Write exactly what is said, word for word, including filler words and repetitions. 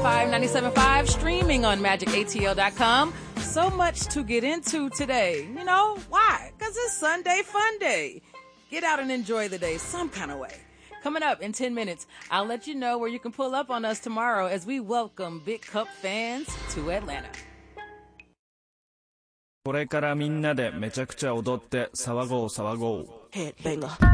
five ninety-seven point five, streaming on magic A T L dot com. So much to get into today. You know, why? Because it's Sunday Fun Day. Get out and enjoy the day some kind of way. Coming up in ten minutes, I'll let you know where you can pull up on us tomorrow as we welcome Big Cup fans to Atlanta. これからみんなでめちゃくちゃ踊って騒ごう騒ごう。 Headbanger.